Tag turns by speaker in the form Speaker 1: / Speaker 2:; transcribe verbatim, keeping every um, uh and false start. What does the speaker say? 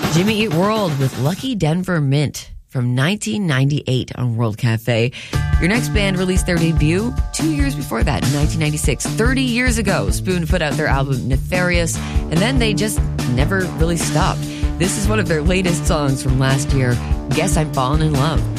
Speaker 1: Jimmy Eat World with Lucky Denver Mint from nineteen ninety-eight on World Cafe. Your next band released their debut two years before that, in nineteen ninety-six. thirty years ago, Spoon put out their album Nefarious, and then they just never really stopped. This is one of their latest songs from last year, Guess I'm Falling in Love.